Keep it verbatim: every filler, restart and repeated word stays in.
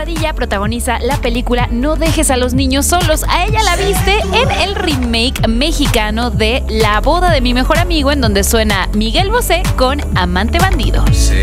Padilla protagoniza la película No dejes a los niños solos. A ella la viste en el remake mexicano de La boda de mi mejor amigo, en donde suena Miguel Bosé con Amante bandido. Sí.